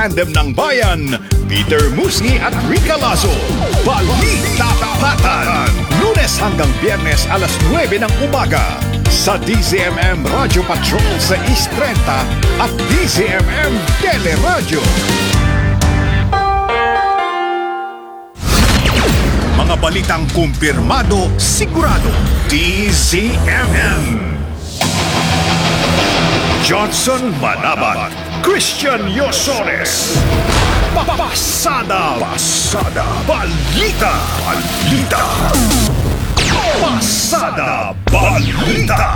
Tandem ng Bayan, Peter Musni at Rica Lazo. Balita-Tapatan, Lunes hanggang Biyernes alas 9 ng umaga sa DZMM Radio Patrol sa East 30 at DZMM Teleradio. Mga balitang kumpirmado, sigurado, DZMM. Johnson Manabat, Christian Yosores. Pasada Balita. Pasada Balita.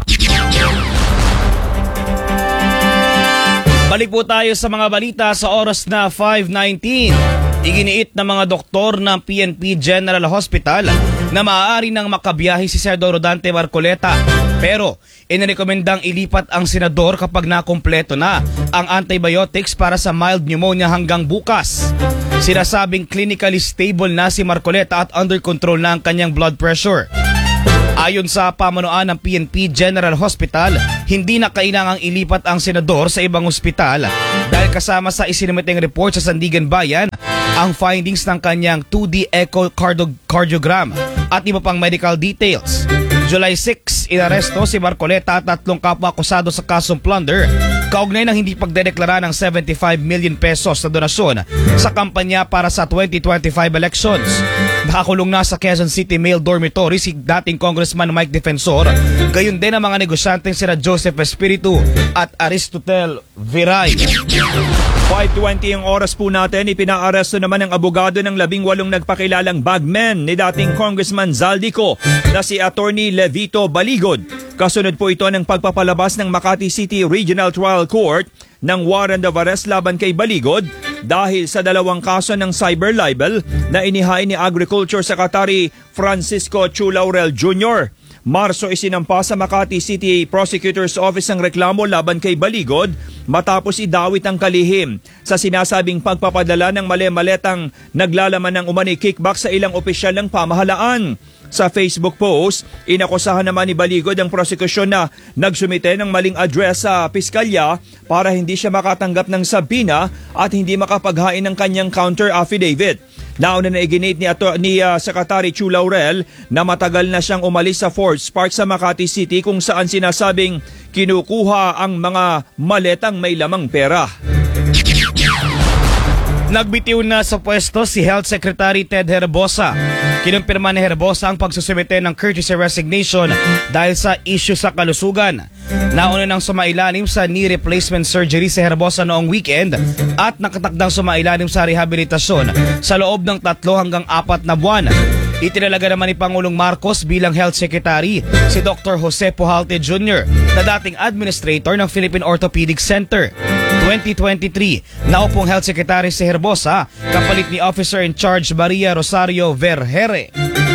Balik po tayo sa mga balita sa oras na 5:19. Iginiit ng mga doktor ng PNP General Hospital na maaari nang makabiyahe si Senador Rodante Marcoleta. Pero inirekomendang ilipat ang senador kapag nakumpleto na ang antibiotics para sa mild pneumonia hanggang bukas. Sinasabing clinically stable na si Marcoleta at under control na ang kanyang blood pressure. Ayon sa pamunuan ng PNP General Hospital, hindi na kailangang ilipat ang senador sa ibang ospital dahil kasama sa isinumiteng report sa Sandigan Bayan ang findings ng kanyang 2D echocardiogram at iba pang medical details. July 6, inaresto si Marcoleta at 3 kapwa akusado sa kasong plunder kaugnay ng hindi pagdedeklara ng 75 million pesos na donasyon sa kampanya para sa 2025 elections. Nakakulong na sa Quezon City Male Dormitory si dating Congressman Mike Defensor, gayon din ang mga negosyanteng sina Joseph Espiritu at Aristotel Viray. 5:20 ang oras po natin, ipinaaresto naman ng abogado ng 18 nagpakilalang bagmen ni dating Congressman Zaldico na si Attorney Levito Baligod. Kasunod po ito ng pagpapalabas ng Makati City Regional Trial Court ng warrant of arrest laban kay Baligod dahil sa 2 kaso ng cyber libel na inihain ni Agriculture Secretary Francisco Chu Laurel Jr. Marso isinampa sa Makati City Prosecutor's Office ang reklamo laban kay Baligod matapos idawit ang kalihim sa sinasabing pagpapadala ng mali-maletang naglalaman ng umani kickback sa ilang opisyal ng pamahalaan. Sa Facebook post, inakusahan naman ni Baligod ang prosekusyon na nagsumite ng maling address sa piskalya para hindi siya makatanggap ng sabina at hindi makapaghain ng kanyang counter affidavit. Nauna na iginit ni Secretary Chu Laurel na matagal na siyang umalis sa Fords Park sa Makati City kung saan sinasabing kinukuha ang mga maletang may lamang pera. Nagbitiw na sa pwesto si Health Secretary Ted Herbosa. Kinumpirma ni Herbosa ang pagsusumite ng courtesy resignation dahil sa issue sa kalusugan. Nauna nang sumailalim sa knee replacement surgery si Herbosa noong weekend at nakatakdang sumailalim sa rehabilitasyon sa loob ng 3 hanggang 4 na buwan. Itinalaga naman ni Pangulong Marcos bilang Health Secretary si Dr. Jose Pujalte Jr. na dating administrator ng Philippine Orthopedic Center. 2023, naupong Health Secretary si Herbosa kapalit ni Officer in Charge Maria Rosario Vergere.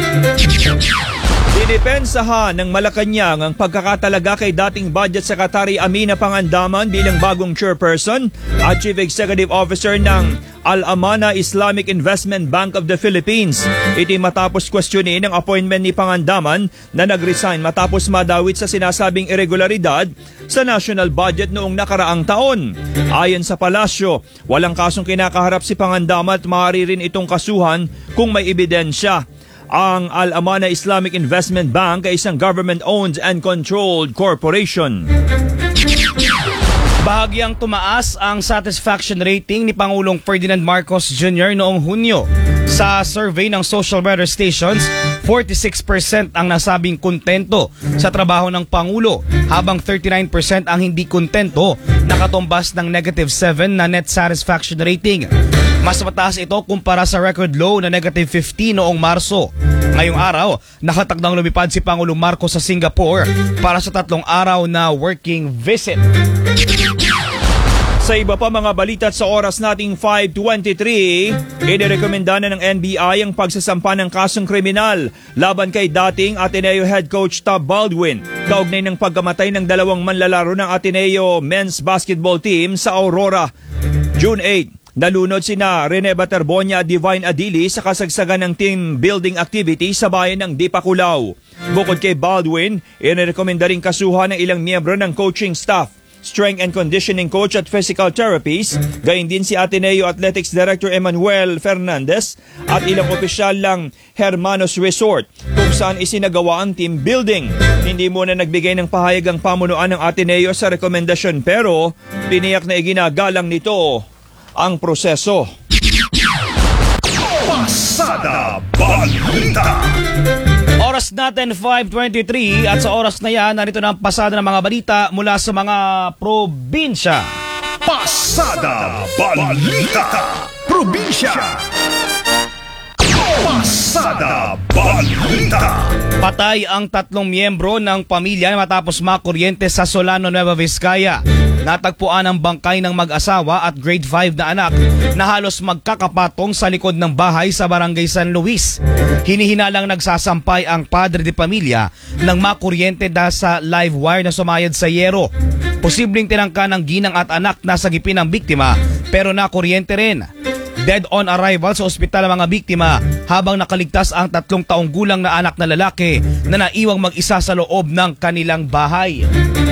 Dinipensahan ng Malacanang ang pagkakatalaga kay dating Budget Secretary Amina Pangandaman bilang bagong chairperson at Chief Executive Officer ng Al-Amana Islamic Investment Bank of the Philippines. Iti matapos questionin ang appointment ni Pangandaman na nag-resign matapos madawit sa sinasabing irregularidad sa national budget noong nakaraang taon. Ayon sa palasyo, walang kasong kinakaharap si Pangandaman at maaari rin itong kasuhan kung may ebidensya. Ang Al-Amana Islamic Investment Bank ay isang government-owned and controlled corporation. Bahagyang tumaas ang satisfaction rating ni Pangulong Ferdinand Marcos Jr. noong Hunyo. Sa survey ng social media stations, 46% ang nasabing kontento sa trabaho ng Pangulo, habang 39% ang hindi kontento, nakatumbas ng -7 na net satisfaction rating. Mas mataas ito kumpara sa record low na -15 noong Marso. Ngayong araw, nakatakdang lumipad si Pangulong Marcos sa Singapore para sa 3 araw na working visit. Sa iba pa mga balita sa oras nating 5:23, inirekomenda na ng NBI ang pagsasampa ng kasong kriminal laban kay dating Ateneo head coach Tab Baldwin kaugnay ng pagkamatay ng 2 manlalaro ng Ateneo men's basketball team sa Aurora. June 8, nalunod sina Rene Baterbonia at Divine Adili sa kasagsagan ng team building activity sa bayan ng Dipakulaw. Bukod kay Baldwin, inirekomenda rin kasuhan ng ilang miyembro ng coaching staff. strength and conditioning coach at physical therapist, gayon din si Ateneo Athletics Director Emmanuel Fernandez at ilang opisyal ng Hermanos Resort kung saan isinagawa ang team building. Hindi muna nagbigay ng pahayag ang pamunuan ng Ateneo sa rekomendasyon pero tiniyak na iginagalang nito ang proseso. Pasada Balita. Oras natin 5:23 at sa oras na yan, narito na ang pasada ng mga balita mula sa mga probinsya. Pasada Balita. Probinsya. Pasada Balita. Patay ang 3 miyembro ng pamilya matapos makuryente sa Solano, Nueva Vizcaya. Natagpuan ang bangkay ng mag-asawa at grade 5 na anak na halos magkakapatong sa likod ng bahay sa Barangay San Luis. Hinihinalang nagsasampay ang padre de pamilya nang makuryente dahil sa live wire na sumayad sa yero. Posibleng tinangka ng ginang at anak na sagipin ng biktima pero nakuryente rin. Dead on arrival sa ospital ang mga biktima habang nakaligtas ang 3 taong gulang na anak na lalaki na naiwang mag-isa sa loob ng kanilang bahay.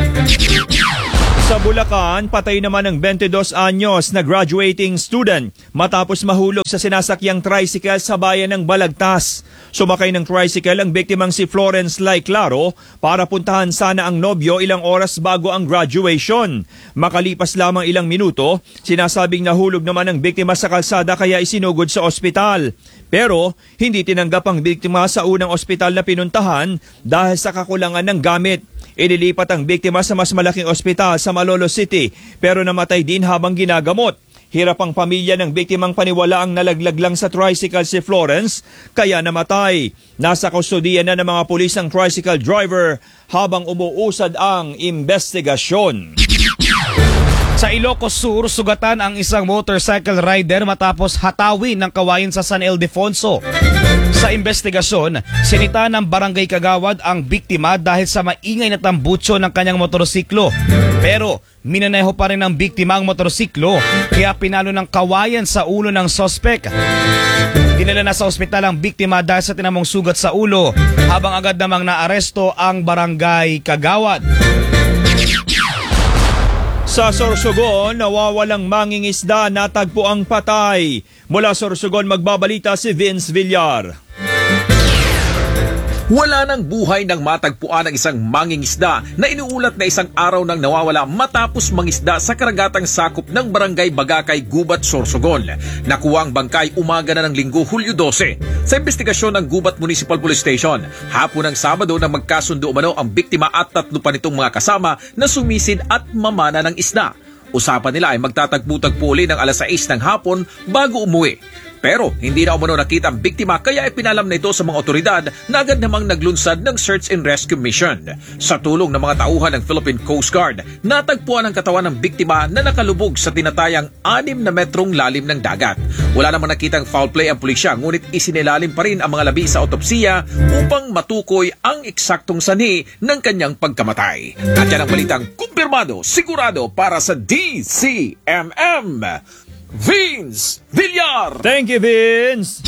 Sa Bulacan, patay naman ang 22 anyos na graduating student matapos mahulog sa sinasakyang tricycle sa bayan ng Balagtas. Sumakay ng tricycle ang biktimang si Florence Lai Claro para puntahan sana ang nobyo ilang oras bago ang graduation. Makalipas lamang ilang minuto, sinasabing nahulog naman ang biktima sa kalsada kaya isinugod sa ospital. Pero hindi tinanggap ang biktima sa unang ospital na pinuntahan dahil sa kakulangan ng gamit. Inilipat ang biktima sa mas malaking ospital sa Malolos City pero namatay din habang ginagamot. Hirap ang pamilya ng biktimang paniwalaang nalaglag lang sa tricycle si Florence kaya namatay. Nasa kustodiya na ng mga pulis ang tricycle driver habang umuusad ang investigasyon. Sa Ilocos Sur, sugatan ang isang motorcycle rider matapos hatawin ng kawayan sa San Ildefonso. Sa investigasyon, sinita ng Barangay Kagawad ang biktima dahil sa maingay na tambutso ng kanyang motorsiklo. Pero minaneho pa rin ng biktima ang motorsiklo kaya pinalo ng kawayan sa ulo ng sospek. Dinala na sa ospital ang biktima dahil sa tinamong sugat sa ulo habang agad namang naaresto ang Barangay Kagawad. Sa Sorsogon, nawawalang mangingisda natagpo ang patay. Mula Sorsogon, magbabalita si Vince Villar. Wala nang buhay nang matagpuan ang isang mangingisda na inuulat na isang araw nang nawawala matapos mangisda sa karagatang sakop ng Barangay Bagakay, Gubat, Sorsogon. Nakuha ang bangkay umaga na ng Linggo, Hulyo 12. Sa investigasyon ng Gubat Municipal Police Station, hapon ng Sabado na magkasundo umano ang biktima at 3 pa nitong mga kasama na sumisid at mamana ng isda. Usapan nila ay magtatagpo-tagpo uli ng alas 6 ng hapon bago umuwi. Pero hindi na umano nakita ang biktima kaya ipinalam na ito sa mga otoridad na agad namang naglunsad ng search and rescue mission. Sa tulong ng mga tauhan ng Philippine Coast Guard, natagpuan ang katawan ng biktima na nakalubog sa tinatayang 6 na metrong lalim ng dagat. Wala namang nakitang foul play ang pulisya ngunit isinilalim pa rin ang mga labi sa autopsiya upang matukoy ang eksaktong sanhi ng kanyang pagkamatay. At yan ang balitang kumpirmado, sigurado para sa DCMM. Vince Villar. Thank you, Vince.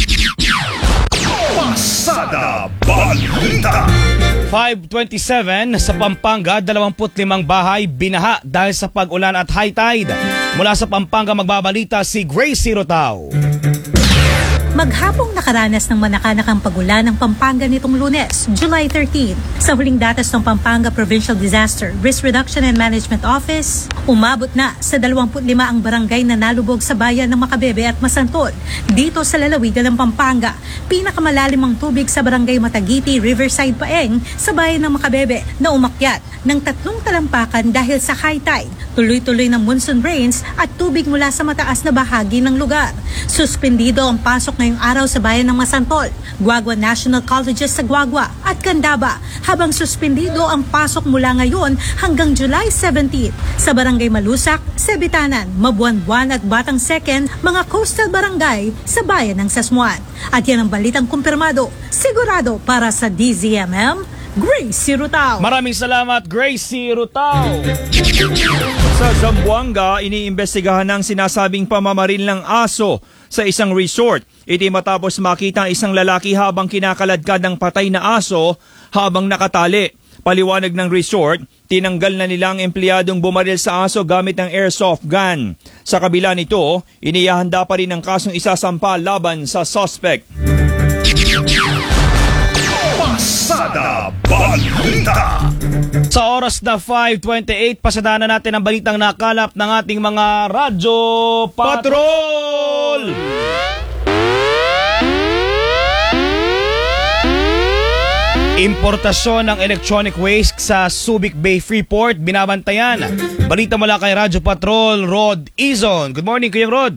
Pasada Balita. 5:27 sa Pampanga, 25 bahay binaha dahil sa pag-ulan at high tide. Mula sa Pampanga magbabalita si Gracie Rotao. Maghapong nakaranas ng manakanakang pagulan ng Pampanga nitong Lunes, July 13. Sa huling datos ng Pampanga Provincial Disaster Risk Reduction and Management Office, umabot na sa 25 ang barangay na nalubog sa bayan ng Makabebe at Masantol. Dito sa lalawigan ng Pampanga, pinakamalalim ang tubig sa barangay Matagiti, Riverside, Paeng sa bayan ng Makabebe na umakyat ng 3 talampakan dahil sa high tide, tuloy-tuloy ng monsoon rains at tubig mula sa mataas na bahagi ng lugar. Suspendido ang pasok ngayong araw sa bayan ng Masantol, Guagua National Colleges sa Guagua at Candaba, habang suspendido ang pasok mula ngayon hanggang July 17 sa Barangay Malusak, Sebitanan, Mabuanbuan at Batang Second, mga coastal barangay sa bayan ng Sasmuan. At yan ang balitang kumpirmado, sigurado para sa DZMM, Gracie Rutao. Maraming salamat, Gracie Rutao. Sa Zamboanga, iniimbestigahan ng sinasabing pamamaril ng aso sa isang resort. Ito matapos makita ang isang lalaki habang kinakaladkad ng patay na aso habang nakatali. Paliwanag ng resort, Tinanggal na nila ang empleyadong bumaril sa aso gamit ng airsoft gun. Sa kabila nito, inihahanda pa rin ang kasong isasampa laban sa suspect. Pasada Balita. Sa oras na 5:28, pasadahan na natin ang balitang nakalap ng ating mga Radyo Patrol! Importasyon ng electronic waste sa Subic Bay Freeport, binabantayan. Balita mula kay Radyo Patrol, Rod Izon. Good morning, Kuya Rod.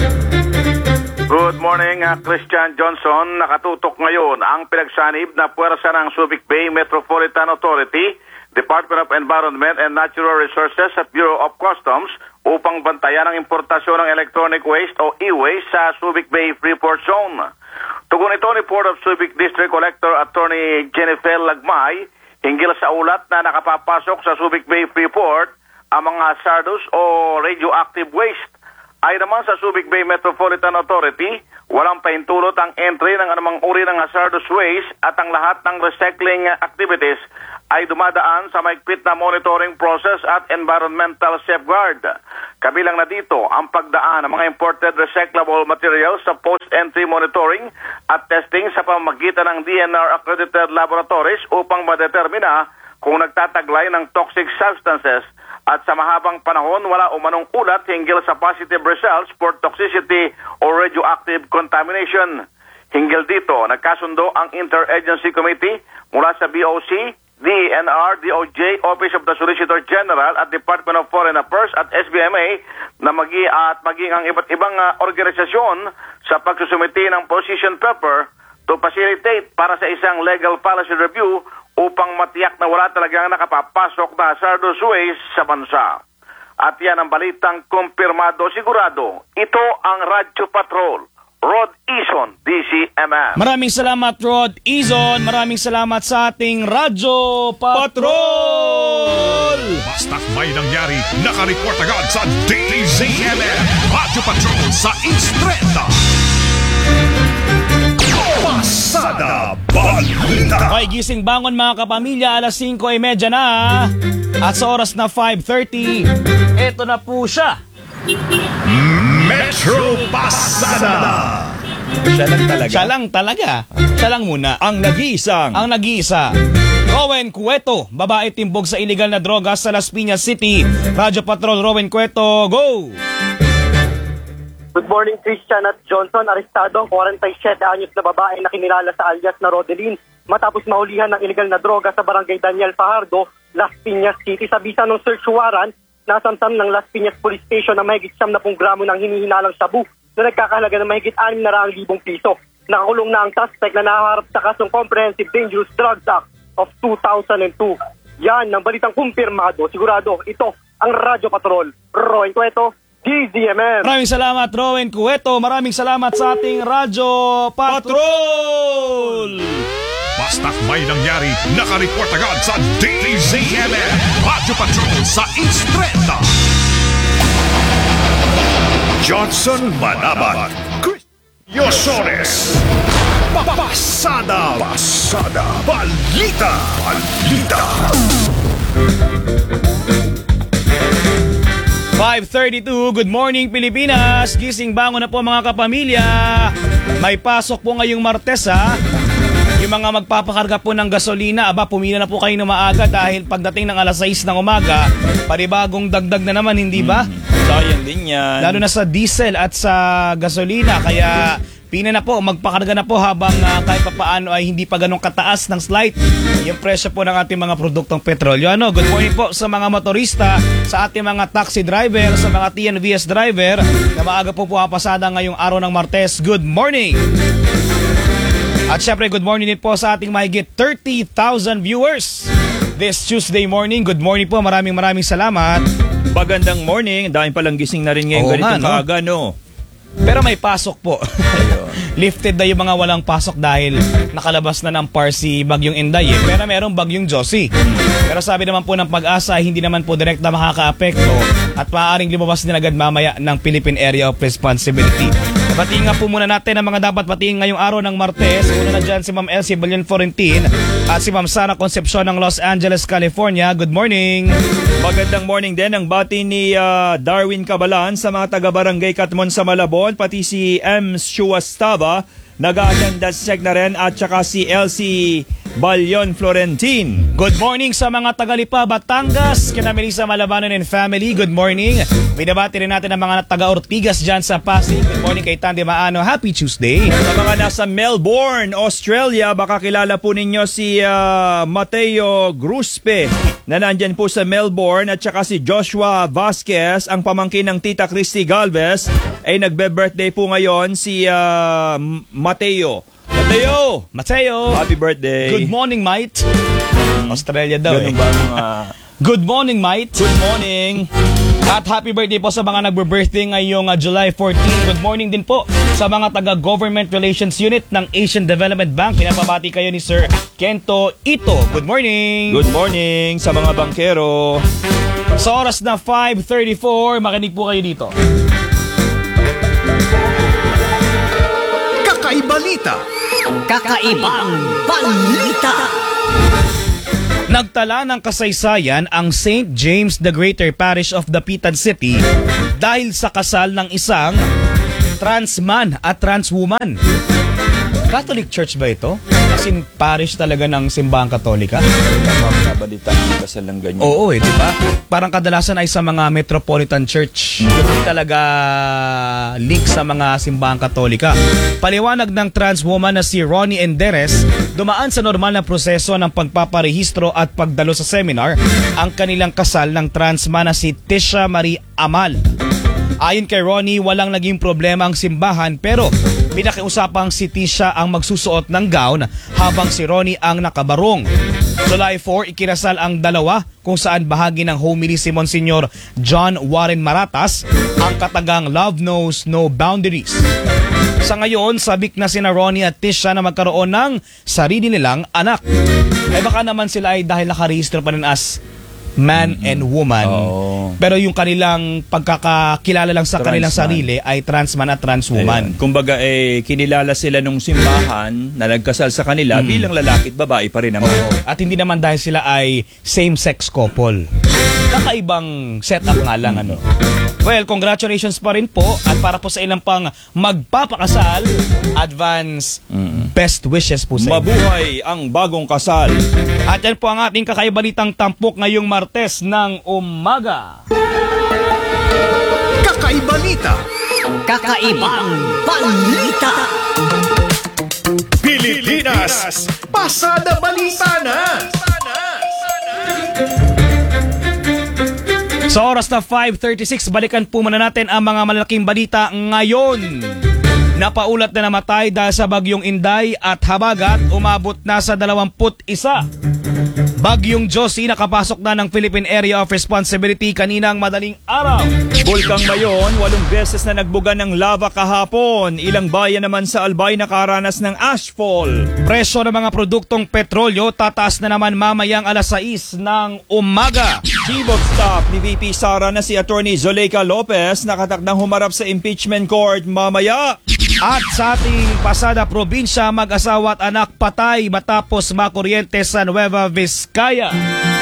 Good morning, Christian Johnson. Nakatutok ngayon ang pinagsanib na puwersa ng Subic Bay Metropolitan Authority, Department of Environment and Natural Resources at Bureau of Customs upang bantayan ang importasyon ng electronic waste o e-waste sa Subic Bay Freeport Zone. Tugon ito ni Port of Subic District Collector Attorney Jennifer Lagmay hinggil sa ulat na nakapapasok sa Subic Bay Freeport ang mga hazardous o radioactive waste. Ay naman sa Subic Bay Metropolitan Authority, walang pahintulot ang entry ng anumang uri ng hazardous waste at ang lahat ng recycling activities ay dumadaan sa maigpit na monitoring process at environmental safeguard. Kabilang na dito ang pagdaan ng mga imported recyclable materials sa post-entry monitoring at testing sa pamamagitan ng DNR-accredited laboratories upang madetermina kung nagtataglay ng toxic substances. At sa mahabang panahon, wala umanong ulat hinggil sa positive results for toxicity or radioactive contamination. Hinggil dito, nagkasundo ang Interagency Committee mula sa BOC, DENR, DOJ, Office of the Solicitor General at Department of Foreign Affairs at SBMA na maging ang iba't ibang organisasyon sa pagsusumiti ng position paper to facilitate para sa isang legal policy review upang matiyak na wala talagang nakapapasok na hazardous waste sa bansa. At yan ang balitang kumpirmado sigurado. Ito ang Radyo Patrol. Rod Izon, DCMM. Maraming salamat, Rod Izon. Maraming salamat sa ating Radyo Patrol! Basta't may nangyari, nakareport agad sa DZMM Radyo Patrol sa Instreta. Pasada Balita. Okay, gising bangon mga kapamilya, alas 5:30 na. At sa oras na 5:30, eto na po siya. Metro Pasada. Siya lang talaga. Siya lang talaga. Siya lang muna. Ang nag-iisa. Rowen Cueto, babae timbog sa illegal na droga sa Las Piñas City. Radyo Patrol, Rowen Cueto, go! Good morning, Christian at Johnson. Arestado ang 47 anyos na babae na kinilala sa alias na Rodelin matapos mahulihan ng illegal na droga sa barangay Daniel Fajardo, Las Piñas City. Sa bisa ng search warrant, nasamsam ng Las Piñas Police Station na mahigit 70 gramo ng hinihinalang sabu na nagkakahalaga ng mahigit 600,000 piso. Nakakulong na ang suspect na nahaharap sa kasong Comprehensive Dangerous Drugs Act of 2002. Yan ang balitang kumpirmado. Sigurado, ito ang Radyo Patrol. Roy Cueto, DZMM. Maraming salamat, Rowen Cueto. Maraming salamat sa ating Radyo Patrol! Basta't may nangyari, nakareport agad sa DZMM Radyo Patrol sa Instreta. Johnson Manabat, Yosores. Pasada Balita. 5:32, good morning Pilipinas. Gising bangon na po mga kapamilya. May pasok po ngayong Martes ha. Yung mga magpapakarga po ng gasolina, pumila na po kayo na maaga dahil pagdating ng alas 6 ng umaga, panibagong dagdag na naman, hindi ba? Sayang din yan. Lalo na sa diesel at sa gasolina, kaya pina na po, magpakarga na po habang kahit papaano ay hindi pa ganun kataas ng slight yung presyo po ng ating mga produktong petrolyo. Good morning po sa mga motorista, sa ating mga taxi driver, sa mga TNVS driver na maaga po pasada ngayong araw ng Martes. Good morning! At syempre, good morning din po sa ating mahigit 30,000 viewers this Tuesday morning. Good morning po, maraming salamat. Magandang morning, dahil palang gising na rin ngayon ganitong kaaga, no? Pero may pasok po. Lifted na yung mga walang pasok dahil nakalabas na ng PAR si Bagyong Inday pero merong Bagyong Josie. Pero sabi naman po ng Pag-asa, hindi naman po direkta makaka-apekto at maaaring lumabas din agad mamaya ng Philippine Area of Responsibility. Batiin nga po muna natin ang mga dapat batiin ngayong araw ng Martes. Una na dyan si Ma'am Elsie Balion Florentin at si Ma'am Sara Concepcion ng Los Angeles, California. Good morning. Magandang morning din ang bati ni Darwin Cabalan sa mga taga-barangay Katmon sa Malabon, pati si M. Shuastava, nag-aagenda check na rin, at saka si Elsie Balion Florentin. Good morning sa mga taga-Lipa, Batangas, kina Melissa Malabanon and family. Good morning. Binabati rin natin ang mga taga-Ortigas dyan sa Pasig. Good morning kay Tande Maano. Happy Tuesday. Sa mga nasa Melbourne, Australia, baka kilala po ninyo si Mateo Gruspe na nandyan po sa Melbourne, at saka si Joshua Vasquez, ang pamangkin ng Tita Christy Galvez, ay nagbe-birthday po ngayon si Mateo. Mateo! Happy birthday! Good morning, mate! Australia daw Ganun ba mga... Good morning, mate! Good morning! At happy birthday po sa mga nagbe-birthday ngayong July 14. Good morning din po sa mga taga-Government Relations Unit ng Asian Development Bank. Pinapabati kayo ni Sir Kento Ito. Good morning! Good morning sa mga bangkero! Sa oras na 5:34, makinig po kayo dito. Kakaibalita. Kakaibang balita. Nagtala ng kasaysayan ang St. James the Greater Parish of Dapitan City dahil sa kasal ng isang trans man at trans woman. Catholic Church ba ito? As in, parish talaga ng simbahang Katolika? Balita ang kasal ng ganyan. Oo di ba? Parang kadalasan ay sa mga Metropolitan Church. Hindi talaga link sa mga simbahang Katolika. Paliwanag ng trans woman na si Ronnie Enderes, dumaan sa normal na proseso ng pagpaparehistro at pagdalo sa seminar ang kanilang kasal ng trans man na si Tisha Marie Amal. Ayon kay Ronnie, walang naging problema ang simbahan, pero pinakiusapang si Tisha ang magsusuot ng gown habang si Ronnie ang nakabarong. July 4, ikinasal ang dalawa kung saan bahagi ng homily si Monsignor John Warren Maratas ang katagang Love Knows No Boundaries. Sa ngayon, sabik na sina Ronnie at Tisha na magkaroon ng sarili nilang anak. Ay baka naman sila ay dahil nakarehistro pa rin as man and woman. Pero yung kanilang pagkakakilala lang sa kanilang sarili ay trans man at trans woman. Ayan. Kumbaga kinilala sila nung simbahan na nagkasal sa kanila bilang lalaki at babae pa rin naman. At hindi naman dahil sila ay same-sex couple. Kakaibang setup nga lang ano. Well, congratulations pa rin po, at para po sa ilang pang magpapakasal, advance best wishes po sa inyo. Mabuhay ang bagong kasal. At yan po ang ating kakaibalitang tampok ngayong Martes ng umaga. Kakaibalita. Kakaibang balita. Pilipinas, pasada balita na. Sa oras na 5:36, balikan po muna natin ang mga malalaking balita ngayon. Napaulat na namatay dahil sa bagyong Inday at habagat, umabot na sa 21. Bagyong Josie nakapasok na ng Philippine Area of Responsibility kaninang madaling araw. Bulkang Mayon, 8 beses na nagbuga ng lava kahapon. Ilang bayan naman sa Albay nakaranas ng ashfall. Presyo ng mga produktong petrolyo tataas na naman mamayang alas 6 ng umaga. Chief of Staff ni VP Sara na si Attorney Zuleika Lopez nakatakdang humarap sa impeachment court mamaya. At sa ating pasada probinsya, mag-asawa at anak patay matapos makuryente sa Nueva Vizcaya.